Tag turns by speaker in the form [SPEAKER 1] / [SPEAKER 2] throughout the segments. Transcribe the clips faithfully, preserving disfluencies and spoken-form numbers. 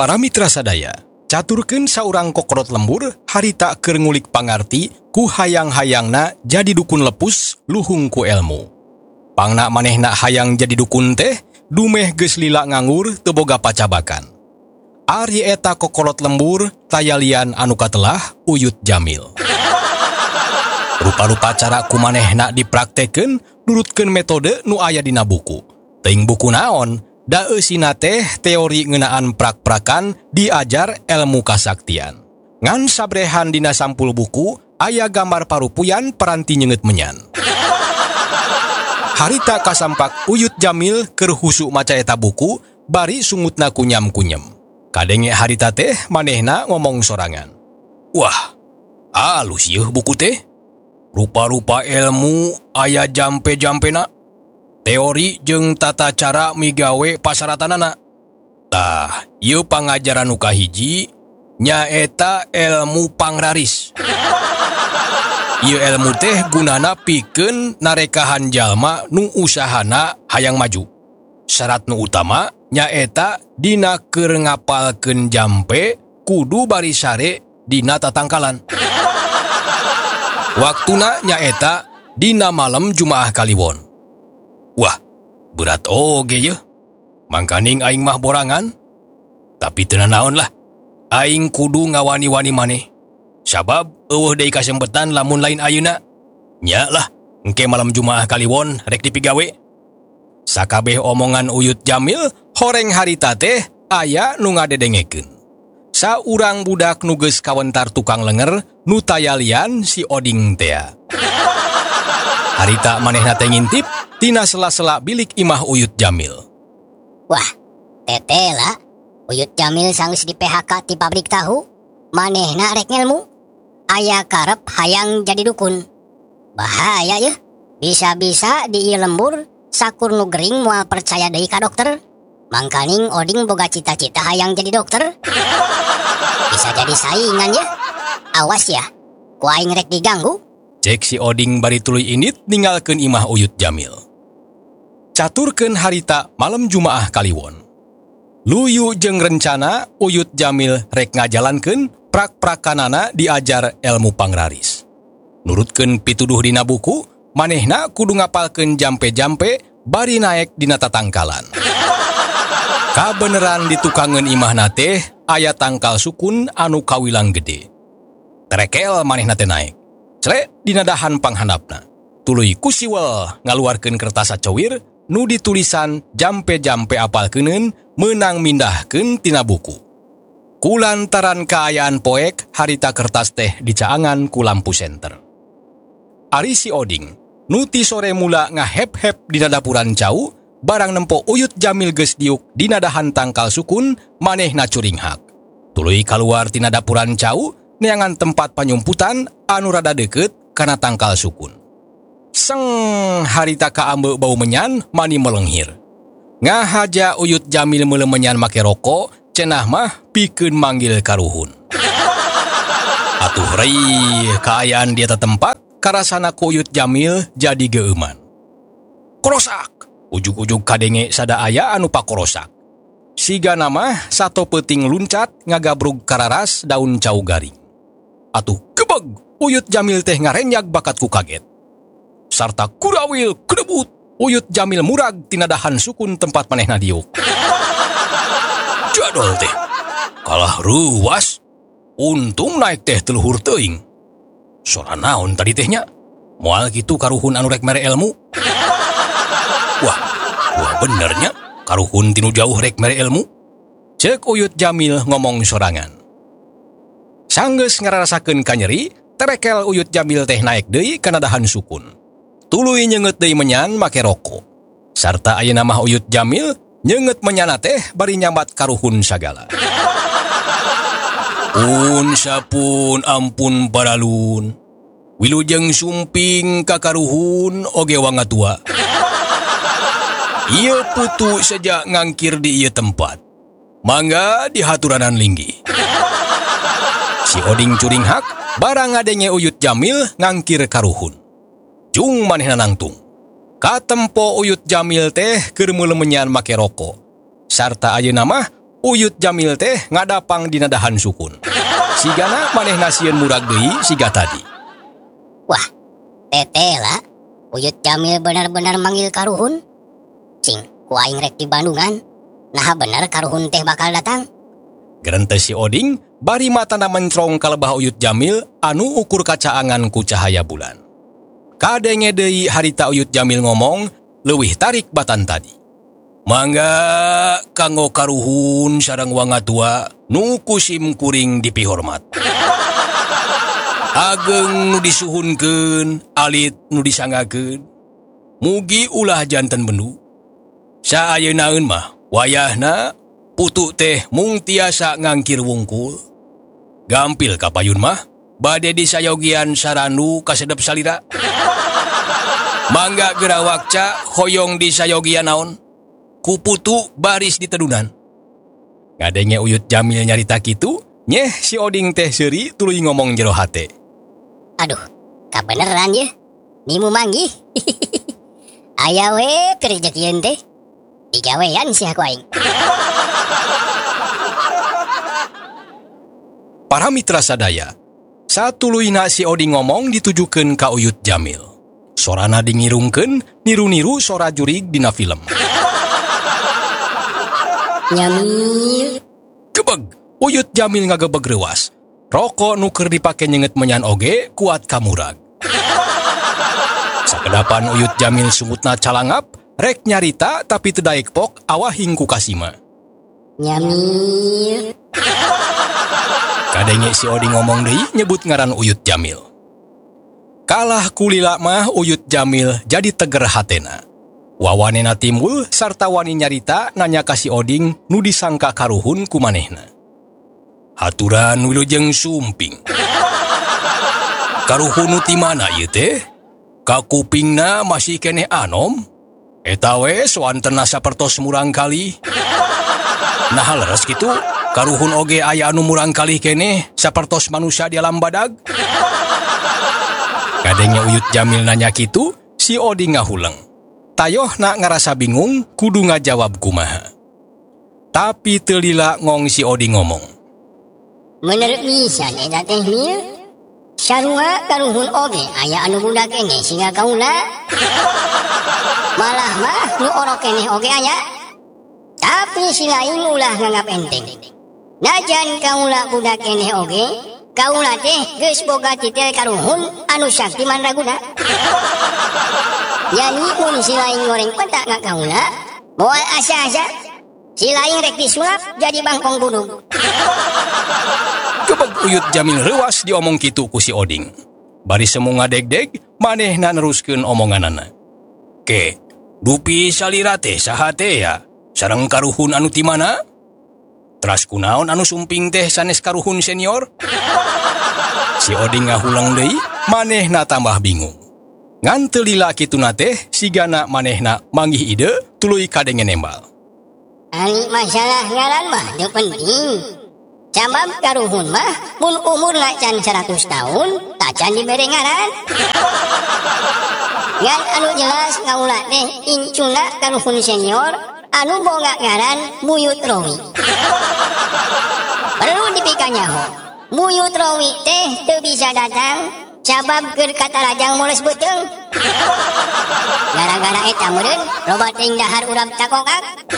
[SPEAKER 1] Para mitra sadaya, caturkeun saurang kokorot lembur harita keur ngulik pangarti ku hayang-hayangna jadi dukun lepus luhung ku elmu. Pangna manehna hayang jadi dukun teh dumeh geus lila nganggur teu boga pacabakan. Ari eta kokorot lembur tayalian anu katelah Uyut Jamil. Rupa-rupa cara kumanehna dipraktekeun nurutkeun metode nu aya dina buku. Teuing buku naon? Da eusina teh teori ngeunaan prak-prakan diajar ilmu kasaktian. Ngan sabrehan dina sampul buku aya gambar parupuyan paranti nyeungeut menyan. Harita kasampak Uyut Jamil keur husu maca eta buku bari sungutna kunyam-kunyem. Kadenge harita teh manehna ngomong sorangan. Wah, alus yeuh buku teh. Rupa-rupa ilmu aya jampe-jampena. Teori jeung tata cara migawe pasaratanana. Tah, ieu pangajaran nu kahiji nyaeta ilmu pangraris. Ieu ilmu teh gunana pikeun narekahan jalma nu usahana hayang maju. Syarat nu utama nyaeta dina keur ngapalkeun jampe kudu bari sare dina tatangkalan. Waktuna nyaeta dina malam Jumaah Kaliwon. Wah, berat oge yeuh. Mangkaning aing mah borangan. Tapi teu naon lah. Aing kudu ngawani-wani maneh. Sabab eueuh deui kasempetan lamun lain ayeuna. Nya lah, engke malam Jumaah Kaliwon rek dipigawe. Sakabeh omongan Uyut Jamil, horeng harita teh aya nu ngadedengekeun. Saurang budak nu geus kawentar tukang lenger nu tayalian si Oding teh. Harita manehna teh ngintip tina sela-sela bilik imah Uyut Jamil.
[SPEAKER 2] Wah, teteh lah. Uyut Jamil sanggeus di P H K ti pabrik tahu. Manehna rek ngelmu. Aya karep hayang jadi dukun. Bahaya yeuh. Bisa-bisa di ieu lembur sakur nu gering moal percaya deui ka dokter. Mangkaning Oding boga cita-cita hayang jadi dokter. Bisa jadi saingan ya. Awas ya. Ku aing rek diganggu.
[SPEAKER 1] Cek si Oding bari tuluy indit ninggalkeun imah Uyut Jamil. Caturkeun harita malam Jumaah Kaliwon. Luyu jeung rencana Uyut Jamil rek ngajalankeun prak-prakanana diajar ilmu pangraris. Nurutkeun pituduh dina buku, manehna kudu ngapalkeun jampe-jampe bari naek dina tatangkalan. Kabeneran di tukangeun imahna teh aya tangkal sukun anu kawilang gede. Terekel manehna teh naek. Cre dina dahan panghandapna. Tuluy ku siwel ngaluarkeun kertas sacowir nu ditulisan jampe-jampe apalkeuneun meunang mindahkeun tina buku. Kulantaran kaayaan poek harita kertas teh dicaangan ku lampu senter. Ari si Oding nu ti sore mula ngahep-hep dina dapuran cau barang nempo Uyut Jamil geus diuk dina dahan tangkal sukun manehna curing hak. Tuluy kaluar tina dapuran cau neangan tempat panyumputan anu rada deukeut kana tangkal sukun. Seng harita kaambe bau menyan mani melenghir. Ngahaja Uyut Jamil meuleuh menyan make rokok, cenah mah pikeun manggil karuhun. Atuh reuy kaayaan di eta tempat karasana ku Uyut Jamil jadi geeuman. Korosak, ujug-ujug kadenge sada aya anu pakorosak. Siga nama sato peuting luncat ngagabrug kararas daun cau garing. Atuh gebeg Uyut Jamil teh ngarenjag bakat ku kaget. Sarta kurawil kedebut Uyut Jamil murag tina dahan sukun tempat manehna diuk. Jadol teh kalah ruas. Untung naik teh teu luhur teuing. Sora naon tadi tehnya? Moal kitu karuhun anu rek mere ilmu. Wah, wah benernya karuhun tinu jauh rek mere ilmu. Ceuk Uyut Jamil ngomong sorangan. Sanggeus ngararasakeun kanyeri, terekel Uyut Jamil teh naik deui kana dahan sukun. Tuluy nyeungeut deui menyan make rokok. Sarta ayeuna mah Uyut Jamil nyeungeut menyana teh bari nyambat karuhun sagala. Pun sapun ampun paralun. Wilujeng sumping ka karuhun oge wangatua. Ieu putu saja ngangkir di ieu tempat. Mangga dihaturanan linggi. Si Oding curing hak barang ngadenge Uyut Jamil ngangkir karuhun. Jung manehna nangtung. Katempo Uyut Jamil teh keur meuleuh menyan make rokok. Sarta ayeuna mah Uyut Jamil teh ngadapang dina dahan sukun. Sigana manehna sieun murag deui siga tadi.
[SPEAKER 2] Wah, tetela, Uyut Jamil benar-benar manggil karuhun. Cing, ku aing rek di Bandungan. Nah bener karuhun teh bakal datang.
[SPEAKER 1] Gerente si Oding bari matana mencrong ka lebah Uyut Jamil anu ukur kacaangan ku cahaya bulan. Kadenge deui harita Uyut Jamil ngomong leuwih tarik batan tadi. Mangga kanggo karuhun sareng wangatua nu kusim kuring dipihormat. Ageng nu disuhunkeun, alit nu disangakeun. Mugi ulah janten bendu. Saayeunaeun mah wayahna putu teh mung tiasa ngangkir wungkul. Gampil kapayun mah bade disayogian sarandu kasedep salira. Mangga geura wakca hoyong disayogian naon. Ku putu baris di tedunan. Ngadenge Uyut Jamil nyarita kitu, nyeh si Oding teh seuri tuluy ngomong jero hate.
[SPEAKER 2] Aduh, kabeneran ye. Nimu manggih. Aya we pirejekieun teh. Digawean si aku aing.
[SPEAKER 1] Para mitra sadaya, satuluyna si Oding ngomong ditujukeun ka Uyut Jamil. Sorana dingirungkeun niru-niru sora jurig dina film.
[SPEAKER 2] Nyamil.
[SPEAKER 1] Gebeg, Uyut Jamil ngagebeg reuas. Rokok nuker dipake nyenget menyan oge kuat kamurag. Sakedapan Uyut Jamil sumutna calangap, rek nyarita tapi teu daek pok awahing ku kasima.
[SPEAKER 2] Nyamil.
[SPEAKER 1] Kadenge si Oding ngomong deui nyebut ngaran Uyut Jamil. Kalah kulila mah Uyut Jamil jadi teger hatena. Wawanena timbul sarta wani nyarita nanya ka si Oding nu disangka karuhun ku manehna. Haturan wilujeng sumping. Karuhun nu ti mana ieu teh? Ka kupingna masih keneh anom? Eta we soantena sapertos murang kali. Nah leres kitu, karuhun oge aya anu murang kali keneh sapertos manusia di alam badag. Kadenge Uyut Jamil nanya kitu, si Oding ngahuleng. Tayoh nak ngerasa bingung kudu ngajawab kumaha. Tapi teu lila ngong si Oding ngomong.
[SPEAKER 2] Menurut nisan eta teh Mil, sarua karuhun oge aya anu budak keneh siga kaula. Malah mah nu orok keneh oge aya. Tapi si lain ulah nganggap enteng. Najan kaula budak keneh oge, kaula teh geus boga titel karuhun anu sakti mandraguna. Yani mun si lain goreng petak ngak kaula, moal asa-asa. Si lain rek disulap jadi bangkong gunung.
[SPEAKER 1] Gebeg Uyut Jamil reuas diomong kitu ku si Oding. Bari semu ngadeg-deg, manehna neruskeun omonganana. Ke, dupi salira teh saha teh ya? Sareng karuhun anu ti mana? Teras kunaon anu sumping teh sanes karuhun senior? Si Oding ngahulang deui, manehna tambah bingung. Ngan teu lila kituna teh sigana manehna manggih ide tuluy kadenge nembal.
[SPEAKER 2] Ari masalah ngaran mah teu penting. Sabab karuhun mah mun umurna can seratus tahun tacan dibere ngaran. Ngan anu jelas kaula teh incuna karuhun senior anu boga ngaran Buyut Rowi. Perlu dipikanyaho. Buyut Rowi teh teu bisa datang sabab keur kata rajang moles beuteung. Gara-gara eta meureun loba teuing dahar urang takokak.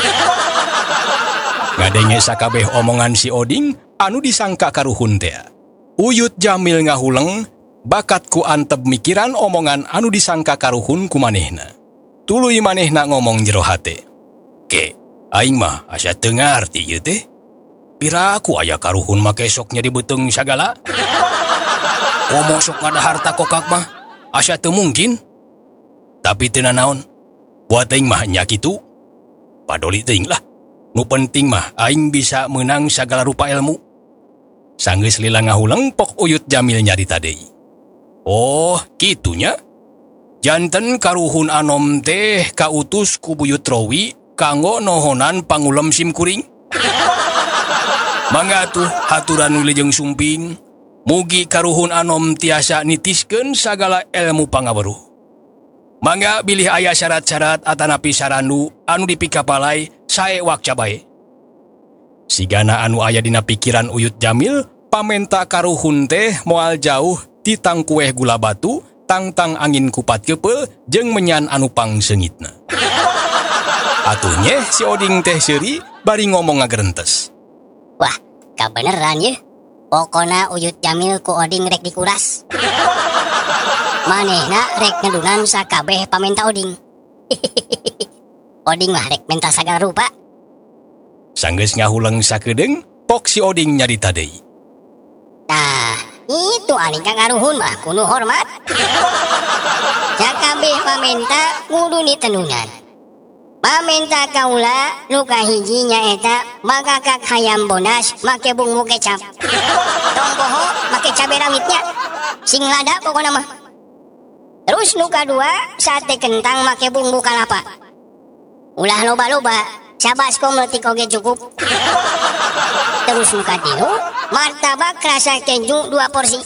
[SPEAKER 1] Ngadenge sakabeh omongan si Oding anu disangka karuhun teh. Uyut Jamil ngahuleng bakat ku antep mikiran omongan anu disangka karuhun ku manehna. Tuluy manehna ngomong jero hate. Ke, aing mah asa teu ngarti ieu teh. Piraku aya karuhun make sok nyari beuteung sagala? Komo sok ngadahar takokak mah asa teu mungkin. Tapi teu naon. Buat aing mah nya kitu. Padoli teuing lah. Nu penting mah aing bisa menang sagala rupa ilmu. Sanggeus lila ngahuleng pok Uyut Jamil nyarita deui. Oh, kitunya. Janten karuhun anom teh kautus ku Buyut Rowi kanggo nohonan pangulem simkuring. Mangga atuh haturan wilujeng sumping. Mugi karuhun anom tiasa nitiskeun sagala ilmu pangaweruh. Mangga bilih aya syarat-syarat atanapi sarandu anu dipikapalai sae wakca bae. Sigana anu aya dina pikiran Uyut Jamil, pamenta karuhun teh moal jauh ti tang kueh gula batu, tang-tang angin kupat keupel jeung menyan anu pangseungitna. Atuh nyeh si Oding teh seuri bari ngomong ngagerentes.
[SPEAKER 2] Wah, kabeneran ye. Pokona Uyut Jamil ku Oding rek dikuras. Manehna rek ngedunan sakabeh pamenta Oding. Oding mah rek menta sagala rupa.
[SPEAKER 1] Sanggeus ngahuleng sakedeung, pok si Oding nyarita deui.
[SPEAKER 2] Nah, itu ani kangaruhun mah kudu hormat. Sakabeh pamenta kudu ditenunan. Pamenta kaula nu kahiji nyaeta magakak hayam bonas make bumbu kecap. Tong poho make cabe rawitnya. Sing lada pokona mah. Terus nu kadua sate kentang make bumbu kalapa. Ulah loba-loba, sabaskom leutik oge cukup. Terus nu katilu martabak rasa keju dua porsi.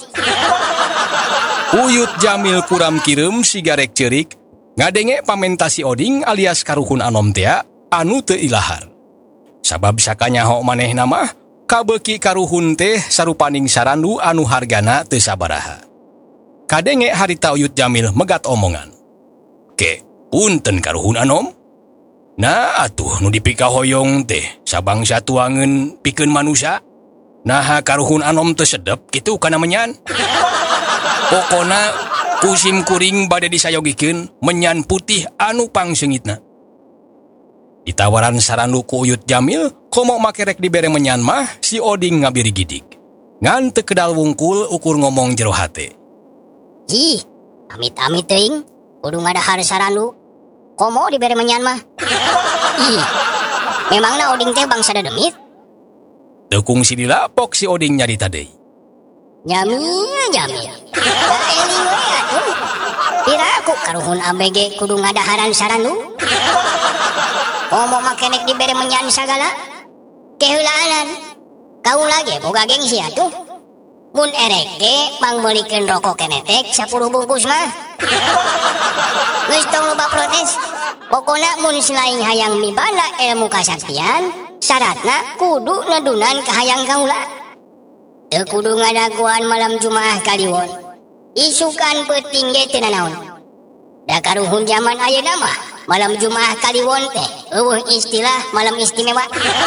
[SPEAKER 1] Uyut Jamil kuram kireum sigarek ceurik ngadenge pamenta si Oding alias karuhun anom tea anu teu ilahar. Sabab sakanyaho manehna mah kabeuki karuhun teh sarupaning sarandu anu hargana teu sabaraha. Kadenge harita Uyut Jamil megat omongan. Ke, punten karuhun anom? Nah atuh nu dipika hoyong teh sabangsa tuangeun pikeun manusia. Nah karuhun anom teu sedep kitu kana menyan. Pokona kusim kuring bade disayogikeun menyan putih anu pangseungitna. Ditawaran sarandu ku Uyut Jamil, komo make rek dibere menyan mah si Oding ngabiri gidik. Ngan teu kedal wungkul ukur ngomong jero hate.
[SPEAKER 2] Ih, amit-amit teuing, kudu ngadahar sarandu. Komo dibere menyan mah. Ih, memangna Oding teh bangsa dademit?
[SPEAKER 1] Tekung silila pok si Oding nyarita deui.
[SPEAKER 2] Jamil, Jamil. Da eling we atuh. Piraku karuhun A B G kudu ngadaharan sarandu. Komo make nek dibere menyan sagala. Keheulaan. Kaula ge boga gengsi atuh. Mun erek ge mangbeulikeun rokok kenetek sepuluh bungkus mah. Geus tong loba protes. Pokona mun selain hayang mibanda ilmu kasaktian, syaratna kudu nedunan ka hayang kaula. Teu kudu ngadaguan malam Jumaah Kaliwon. Isukan peuting ge teu nanaon. Da karuhun zaman ayeuna mah malam Jumaah Kaliwon teh eueuh istilah malam istimewa.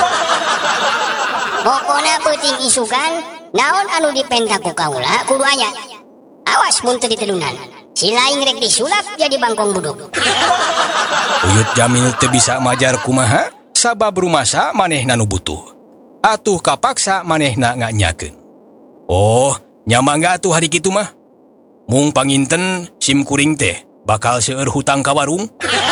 [SPEAKER 2] Pokona peuting isukan naon anu dipenta ku kaula kudu aya. Awas mun teu ditedunan. Si lain rek disulap jadi bangkong buduk.
[SPEAKER 1] Uyut Jamil teu bisa majar kumaha sabab rumasa manehna nu butuh. Atuh kapaksa manehna nganyakeun. Oh, nyamangga atuh hari kitu mah. Mung panginten sim kuring teh bakal seueur hutang ka warung.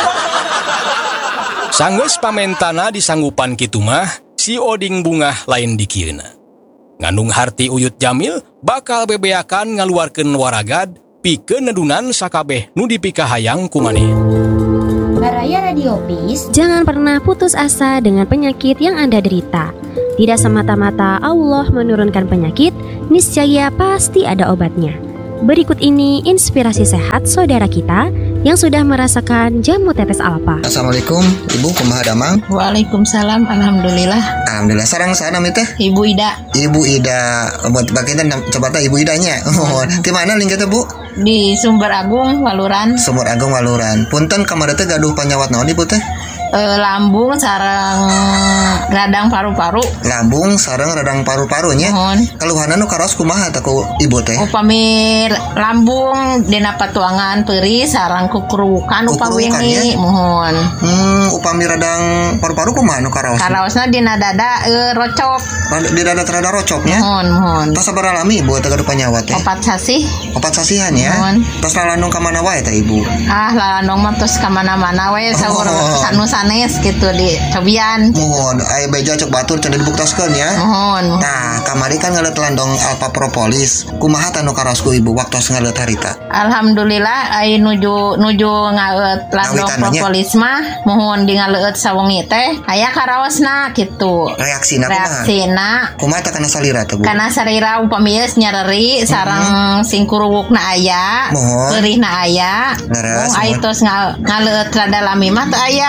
[SPEAKER 1] Sanggeus pamentana disanggupan kitu mah, si Oding bungah lain dikieuna. Ngandung harti Uyut Jamil bakal bebeakan ngaluarkeun waragad pikeun nedunan sakabeh nu dipika hayang ku maneh.
[SPEAKER 3] Baraya Radio Peace.
[SPEAKER 4] Jangan pernah putus asa dengan penyakit yang Anda derita. Tidak semata-mata Allah menurunkan penyakit, niscaya pasti ada obatnya. Berikut ini inspirasi sehat saudara kita yang sudah merasakan jamu tetes alpa.
[SPEAKER 5] Assalamualaikum, Ibu kumaha damang?
[SPEAKER 3] Waalaikumsalam, alhamdulillah.
[SPEAKER 5] Alhamdulillah, sareng sana mi teh?
[SPEAKER 3] Ibu Ida.
[SPEAKER 5] Ibu Ida, buat bagian coba teh Ibu Idanya. Oh, di mana lingknya teh, Bu?
[SPEAKER 3] Di Sumber Agung, Waluran.
[SPEAKER 5] Sumber Agung, Waluran. Punten kamari teh gaduh panyawat naon Ibu teh?
[SPEAKER 3] E, lambung sareng radang paru-paru.
[SPEAKER 5] Lambung sareng radang paru-parunya. Keluhanan nu karos kumaha teh ku Ibu teh?
[SPEAKER 3] Upami lambung dina patuangan peuri sareng kukurukan upami wingi mohon.
[SPEAKER 5] Hmm, upami radang paru-paru kumaha nu karos?
[SPEAKER 3] Karosna dina dada e, rocok.
[SPEAKER 5] Di dada terada rocoknya?
[SPEAKER 3] Mohon, mohon.
[SPEAKER 5] Tas sabar alami Ibu teh gaduh panyawat teh?
[SPEAKER 3] Opat sasih.
[SPEAKER 5] Opat sasihan ya.
[SPEAKER 3] Mohon.
[SPEAKER 5] Tas lalandung ka mana wae teh Ibu?
[SPEAKER 3] Ah, lalandung mah tos ka mana-mana we saur
[SPEAKER 5] oh.
[SPEAKER 3] sanusa sanes gitu di cobian.
[SPEAKER 5] Mohon, aya beja cek batur cenah dibuktaskeun ya.
[SPEAKER 3] Mohon.
[SPEAKER 5] Nah, kamari kan ngaleut landong alpa propolis. Kumaha tanu karosku Ibu waktos ngaleut harita?
[SPEAKER 3] Alhamdulillah ai nuju nuju ngaleut landong propolis mah mohon di ngaleut sawengi teh aya karaosna kitu.
[SPEAKER 5] Reaksina kumaha?
[SPEAKER 3] Reaksina
[SPEAKER 5] kumaha teh kana salira teh Bu?
[SPEAKER 3] Kana salira upami geus nyareri sareng mm-hmm. sing kuruwukna aya, peurihna aya.
[SPEAKER 5] Leres.
[SPEAKER 3] Ai tos ngaleut rada lami mah teh aya.
[SPEAKER 5] Oh,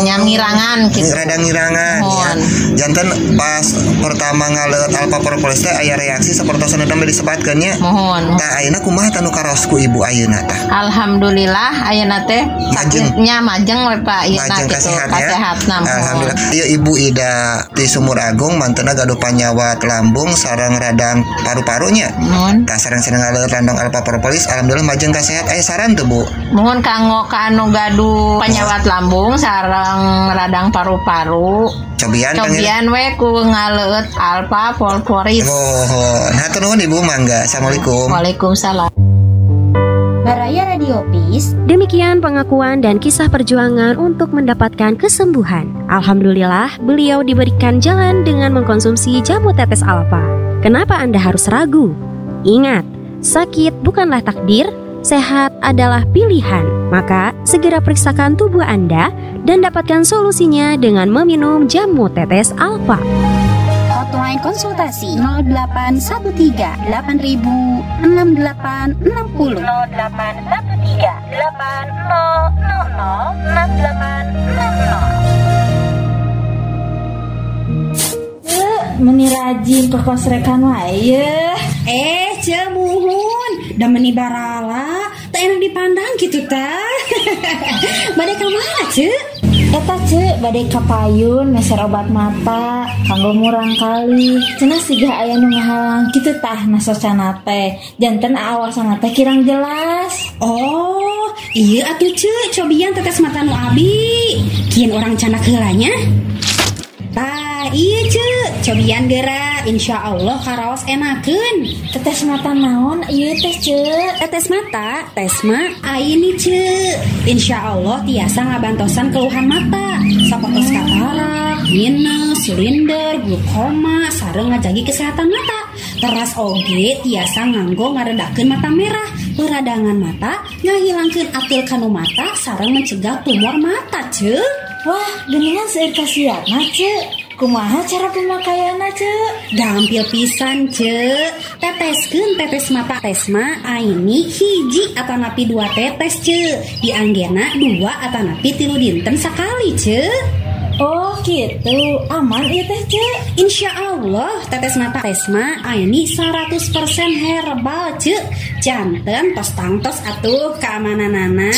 [SPEAKER 3] Nyam ngirangan gitu.
[SPEAKER 5] Rada ngirangan ya. Janten pas pertama ngaleut alpa propolis teh aya reaksi sapertosan eta disebutkeun nya.
[SPEAKER 3] Mohon.
[SPEAKER 5] Tah ayeuna kumaha tanu karos ku ibu ayeuna tah?
[SPEAKER 3] Alhamdulillah ayeuna teh sakitnya majeng we Pak ayeuna gitu. Kasehatna.
[SPEAKER 5] Alhamdulillah. Ieu Ibu Ida di Sumur Agung mantenna gaduh panyawat lambung sareng radang paru-parunya.
[SPEAKER 3] Mohon.
[SPEAKER 5] Tah sareng cenah ngaleut landong alpa propolis alhamdulillah majeng kasehat. Aya saran teu Bu?
[SPEAKER 3] Mohon kanggo ka anu gaduh panyawat lambung sareng radang paru-paru.
[SPEAKER 5] Cobian
[SPEAKER 3] Cobian we ku ngaleut alpa propolis.
[SPEAKER 5] Oh, hatur nuhun Ibu mangga. Assalamualaikum.
[SPEAKER 3] Waalaikumsalam.
[SPEAKER 4] Baraya Radio Peace. Demikian pengakuan dan kisah perjuangan untuk mendapatkan kesembuhan. Alhamdulillah, beliau diberikan jalan dengan mengkonsumsi jamu tetes alfa. Kenapa Anda harus ragu? Ingat, sakit bukanlah takdir, sehat adalah pilihan. Maka, segera periksakan tubuh Anda dan dapatkan solusinya dengan meminum jamu tetes alfa.
[SPEAKER 6] Hotline konsultasi nol delapan satu tiga delapan ribu enam delapan enam nol nol delapan satu tiga delapan nol nol nol enam delapan enam nol.
[SPEAKER 7] Meni rajin ke kosrekan wae. Eh, cemuhun, da meni barala, tak enak dipandang gitu tah. Bade ka mana, Ce? Eta Ce, bade ka payun meser obat mata, kanggo murang kali. Cenah siga aya nu ngahalang kitu tah nasocana teh. Janten awasan teh kirang jelas. Oh, iya atuh Ce, cobian tetes mata nu abi. Kieun urang canak heulanya. Tah, iya Ce, cobian geura, insya Allah karaos enakeun. Tetes mata naon ieu teh Ce? Tetes mata, tesma ayeuni Ce. Insya Allah tiasa ngabantosan keluhan mata, sapertos katarak, minus, silinder, glukoma, sareng ngajagi kesehatan mata. Teras oge tiasa nganggo ngaredakeun mata merah, peradangan mata, ngahilangkeun atil kanu mata, sareng mencegah tumor mata Ce. Wah, geningan seueur kasiatna Ce. Kumaha cara pemakaianna Ce? Gampil pisan Ce. Teteskeun tetes mata tesma aini hiji atanapi dua tetes Ce. Dianggena dua atanapi tilu dinten sakali Ce. Oh gitu, aman ieu teh Ce. Insya Allah tetes mata tesma aini seratus persen herbal Ce. Janten tos tangtos atuh keamananana.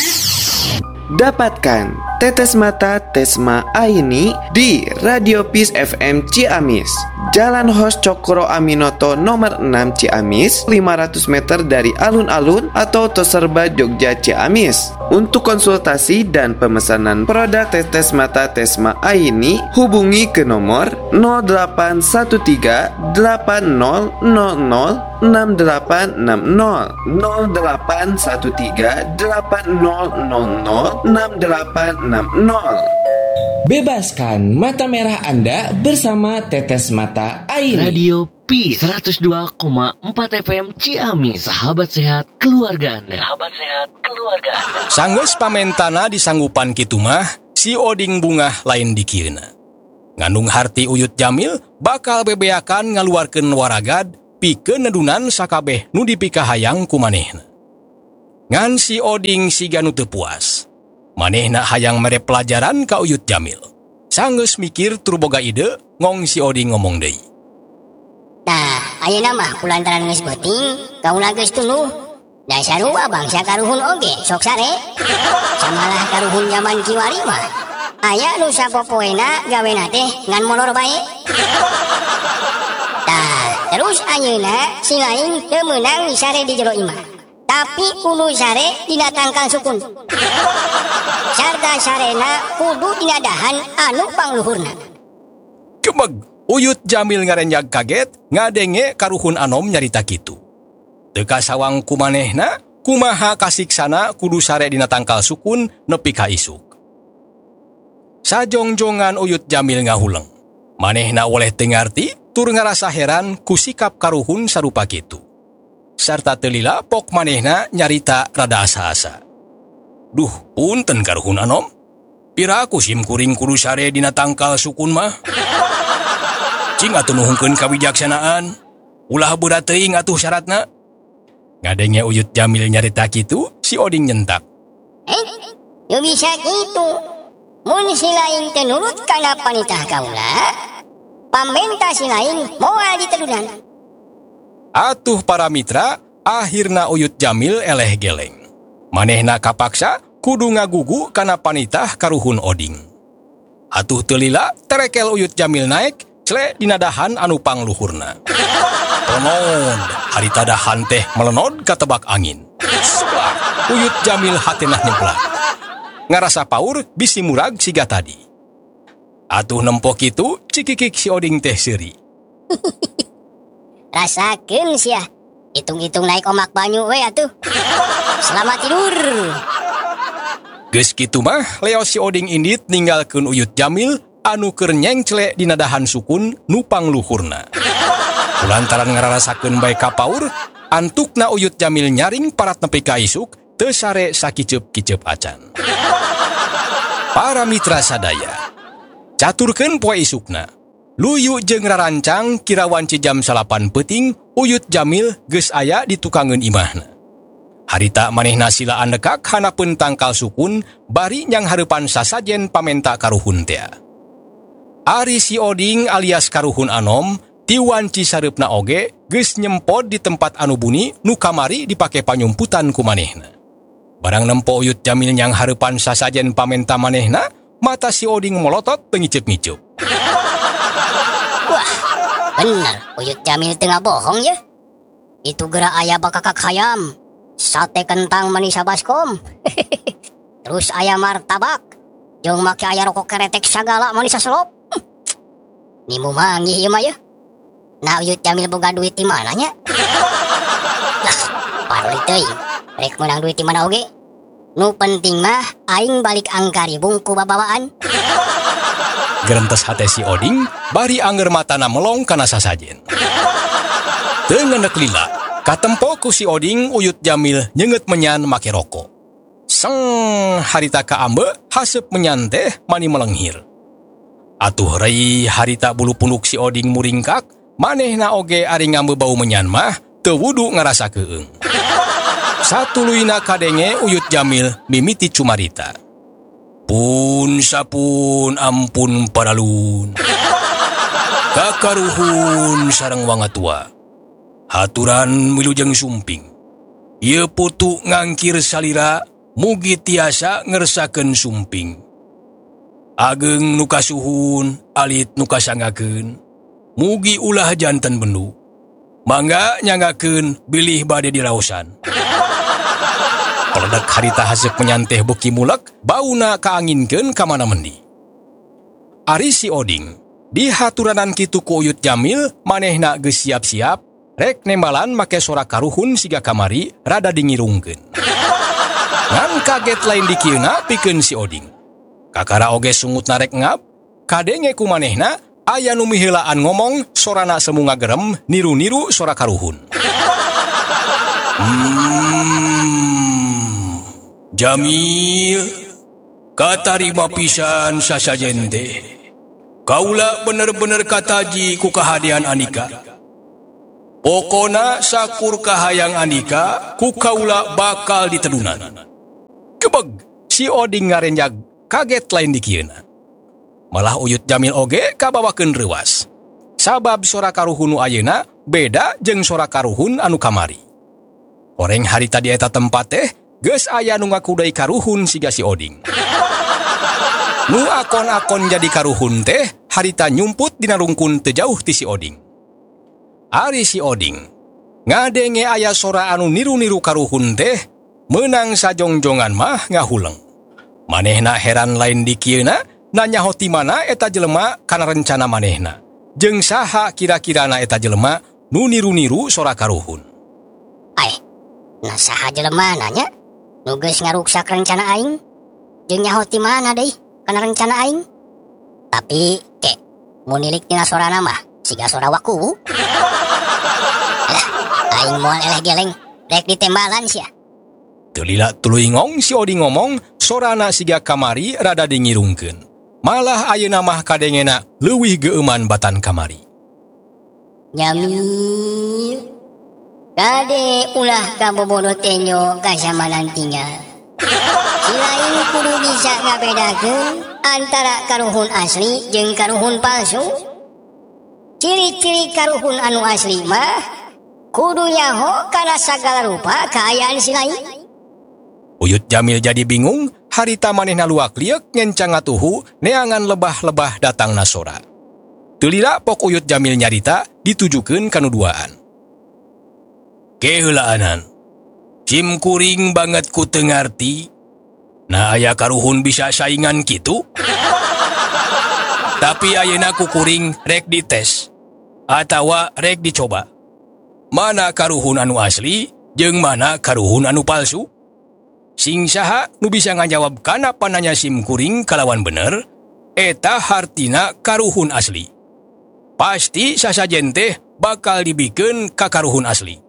[SPEAKER 8] Dapatkan tetes mata Tesma Aini di Radio Peace F M Ciamis, Jalan Hos Cokro Aminoto nomor enam Ciamis, lima ratus meter dari alun-alun atau Toserba Jogja Ciamis. Untuk konsultasi dan pemesanan produk tetes mata Tesma Aini, hubungi ke nomor nol delapan satu tiga delapan nol nol nol enam delapan enam nol nol delapan satu tiga delapan nol nol nol enam delapan enam nol.
[SPEAKER 9] Bebaskan mata merah Anda bersama Tetes Mata Aini.
[SPEAKER 10] Radio Peace seratus dua koma empat F M Ciamis, sahabat sehat keluarga Anda. Sahabat sehat keluarga Anda.
[SPEAKER 1] Sanggeus pamentana disanggupan kitu mah, si Oding Bungah lain dikieuna. Ngandung harti Uyut Jamil bakal bebeakan ngaluarkeun waragad pikeun nedunan sakabeh nu dipikahayang ku manehna. Ngan si Oding siga nu teu puas. Manehna hayang mere pelajaran ka Uyut Jamil. Sanggeus mikir tur boga ide, ngong si Oding ngomong deui.
[SPEAKER 2] Nah, ayeuna mah kulantaran geus beuting, kaula geus tuluh. Da sarua bangsa karuhun oge sok sare. Samalah karuhun zaman kiwari mah. Aya nu sapopoena gawena teh ngan molor bae. Tah, terus ayeuna si lain teu meunang sare di jero imah. Tapi kudu sare dina tangkal sukun. Sarta sarena kudu dina dahan anu pangluhurna.
[SPEAKER 1] Kemeg, Uyut Jamil ngarenjag kaget ngadenge karuhun anom nyarita kitu. Teu kasawang kumanehna kumaha kasiksana kudu sare dina tangkal sukun nepi ka isuk. Sajongjongan Uyut Jamil ngahuleng. Manehna oleh teu ngarti tur ngarasa heran ku sikap karuhun sarupa kitu. Sarta telila pok manehna nyarita rada asa-asa. Duh, punten karuhun anom. Pira aku sim kuring kudu sare dina tangkal sukun mah. Cing atuh nuhungkeun kawijaksanaan. Ulah beura teuing atuh syaratna. Ngadenge Uyut Jamil nyarita kitu, si Oding nyentak.
[SPEAKER 2] Eh, teu bisa kitu. mun si lain teu nurut kana panitah kaula, pamenta si lain moal ditedunan.
[SPEAKER 1] Atuh para mitra, akhirna Uyut Jamil eleh geleng. Manehna kapaksa kudu ngagugu kana panitah karuhun oding. Atuh teu lila terekel Uyut Jamil naik cle dina dahan anu pangluhurna. Pelenod, harita dahan teh melenod ka tebak angin. Subah, Uyut Jamil hatenah nyemplak. Ngarasa paur bisi murag siga tadi. Atuh nempok itu cikikik si oding teh seuri.
[SPEAKER 2] Rasakeun sia, hitung-hitung naik omak banyu we atuh. Selamat tidur.
[SPEAKER 1] Geus kitu mah leos si oding indit ninggalkeun Uyut Jamil anu keur nyengcle dina dahan sukun nu pangluhurna. Kulantaran ngararasakeun bae ka paur, antukna Uyut Jamil nyaring parat nepi ka isuk teu sare sakiceup-kiceup acan. Para mitra sadaya, caturkeun poe isukna. Luyu jeung rarancang kirawan ci jam salapan peuting Uyut Jamil geus aya di tukangeun imahna. Harita manehna silaan dekak hanapeun tangkal sukun bari nyang hareupan sasajen pamenta karuhun teh. Ari si oding alias karuhun anom ti wanci sareupna oge geus nyempod di tempat anu bunyi nu kamari dipake panyumputan ku manehna. Barang nempo Uyut Jamil nyang hareupan sasajen pamenta manehna, mata si oding molotot teu ngiceup-ngiceup.
[SPEAKER 2] Wah, bener Uyut Jamil teu ngabohong ya. Itu geura aya bakakak hayam, sate kentang manisa baskom. Terus aya martabak, jeung make aya rokok keretek sagala manisa selop. Nimu manggih ieu mah ya. Nah Uyut Jamil boga duit di mana nya? Lah, paroli teuing. Rek menang duit di mana oge? Nu penting mah aing balik angkari bungku babawaan.
[SPEAKER 1] Gerentes hate si oding bari anger matana melong kana sasajen. Teu ngendek lila, katempo ku si oding Uyut Jamil nyeungeut menyan make rokok. Seng harita ka ambe haseup menyan teh mani melenghir. Atuh rei harita bulu punduk si oding muringkak, manehna oge ari ngambe bau menyan mah teu wudu ngarasa keung. Satuluyna kadenge Uyut Jamil mimiti cumarita. Pun sapun ampun paralun. Kakaruhun sareng wangatua. Haturan wilujeng sumping. Ieu putu ngangkir salira mugi tiasa ngersakeun sumping. Ageng nu kasuhun alit nu kasangakeun. Mugi ulah janten bendu. Mangga nyangakeun bilih bade diraosan. Peledak harita haseup menyanteh beuki mulek, bauna kaanginkeun ka mana mendi. Ari si oding, di haturanan kitu ku Uyut Jamil, manehna geus siap-siap, rek nembalan make sora karuhun siga kamari, rada dingirungkeun. Ngan kaget lain dikieuna pikeun si oding. Kakara oge sungut narek ngap, kadenge ku manehna, aya nu miheulaan ngomong, sorana semu ngagerem, niru-niru sora karuhun. Hmm... Jamil, katarima pisan sasajen teh. Kaula bener-bener kataji ku kahadian Anika. Pokona sakur kahayang Anika, ku kaula bakal ditedunan. Kebeg, si oding ngarenjag kaget lain dikieuna. Malah Uyut Jamil oge kabawakeun reuas. Sabab sora karuhun nu ayeuna beda jeung sora karuhun anu kamari. Oreng harita di eta tempat teh geus aya nu ngaku deui karuhun siga si oding. Nu akon-akon jadi karuhun teh harita nyumput dina rungkun teu jauh ti si oding. Ari si oding ngadenge aya sora anu niru-niru karuhun teh meunang sajongjongan mah ngahuleng. Manehna heran lain dikieuna nanyaho ti mana eta jelema kana rencana manehna. Jeung saha kira-kirana eta jelema nu niru-niru sora karuhun.
[SPEAKER 2] Ai, nah saha jelema nanya? Nu geus ngaruksak rencana aing, jeung nyaho ti mana deui kana rencana aing. Tapi ke mun nilik tina sorana mah siga sora waku. Lah, aing moal eleh geleng, rek ditembalan sia.
[SPEAKER 1] Teu lila tuluy ngong si oding ngomong, sorana siga kamari rada dingirungkeun. Malah ayeuna mah kadengena leuwih geuman batan kamari.
[SPEAKER 2] Jamil, kade ulah kabobodo tenyo ka zaman nantinya. Si lain kudu bisa ngabedakeun antara karuhun asli jeung karuhun palsu. Ciri-ciri karuhun anu asli mah kudu nyaho kana sagala rupa kaayaan si lain.
[SPEAKER 1] Uyut Jamil jadi bingung, harita manehna luak liek ngencang atuhu neangan lebah-lebah datang nasora. Tulila pok Uyut Jamil nyarita ditujukeun kanu duaan. Keheulaanan, cim kuring banget ku teu ngarti, nah aya karuhun bisa saingan kitu? Tapi ayeuna ku kuring rek dites, atawa rek dicoba. Mana karuhun anu asli, jeung mana karuhun anu palsu? Sing saha nu bisa ngajawab kana pananya sim kuring kalawan bener, eta hartina karuhun asli. Pasti sasajen teh bakal dibikeun ka karuhun asli.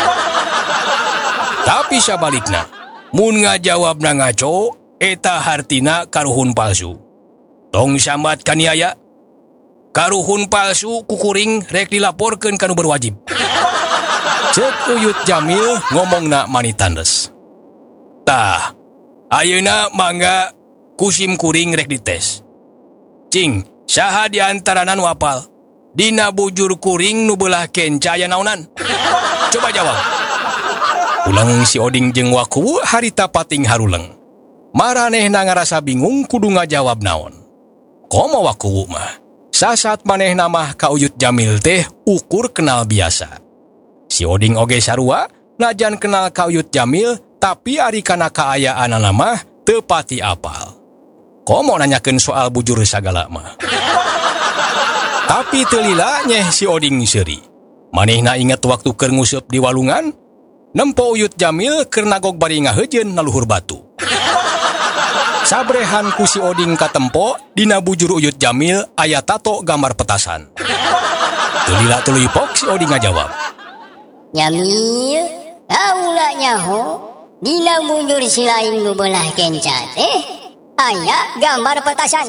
[SPEAKER 1] Tapi sabalikna, mun ngajawabna ngaco, eta hartina karuhun palsu. Tong sambat kaniaya, karuhun palsu kukuring rek dilaporkeun kanu berwajib. Cek Uyut Jamil ngomongna manitandes. Tah, ayeuna mangga kusim kuring rek dites. Cing, saha di antarana nu apal? Dina bujur kuring nu beulah kenca aya naonan? Coba jawab. Ulang si Oding jeung Waku harita pating haruleng. Maranehna ngarasa bingung kudu ngajawab naon. Komo Waku mah, sasat manehna mah ka Uyut Jamil teh ukur kenal biasa. Si Oding oge sarua, najan kenal ka Uyut Jamil, tapi ari kana kaayaanana mah teu pati apal. Komo nanyakeun soal bujur sagala mah. Tapi teu lila nyeh si Oding seuri. Manehna inget waktu keur nguseup di walungan, nempo Uyut Jamil keur nagog bari ngaheujeun naluhur batu. Sabrehan ku si Oding katempo dina bujur Uyut Jamil aya tato gambar petasan. Teu lila tuluy pok si Oding ngajawab.
[SPEAKER 2] Jamil, kaula nyaho dina bujur si lain nu beulah kenca teh aya gambar petasan.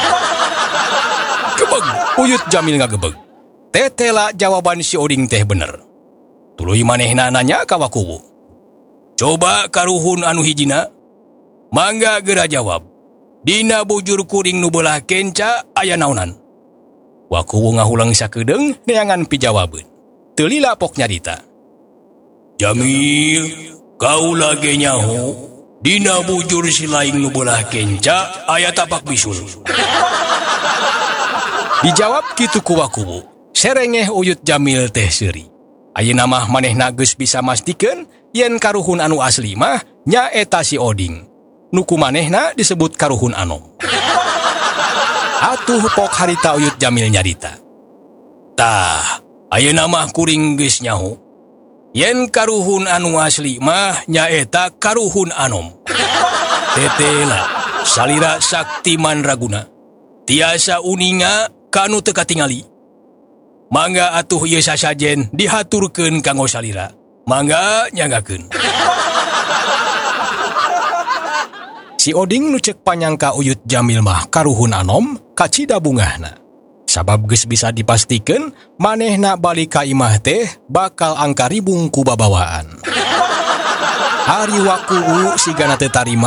[SPEAKER 1] Gebeg, Uyut Jamil ngagebeg. Tetela jawaban si Oding teh bener. Tuluy manehna nanya ka Wakuwu. Coba karuhun anu hijina, mangga geura jawab. Dina bujur kuring nu beulah kenca aya naonan? Wakuwu ngahulang sakedeung neangan pijawabeun. Teu lila pok nyarita. Jamil, kaula ge nyaho dina bujur si laing nu beulah kenca aya tapak bisul. Dijawab kitu ku Wakuwu, serengeh Uyut Jamil teh seuri. Ayeuna mah manehna geus bisa mastikeun yen karuhun anu asli mah nya eta si Oding. Nuku manehna disebut karuhun anom. Atuh pok harita Uyut Jamil nyarita. Tah, ayeuna mah kuring geus nyaho yen karuhun anu asli mah nyaeta karuhun anom. Tetela, salira sakti manraguna, tiasa uninga kanu teu katingali. Mangga atuh ieu sasajen dihaturkeun kanggo salira. Mangga nyanggakeun. Si Oding nu ceuk panyangka Uyut Jamil mah karuhun anom kacida bungahna. Sabab geus bisa dipastikeun manehna balik ka imah teh bakal angka ribung ku babawaan. Ari Wakuwu sigana teu tarima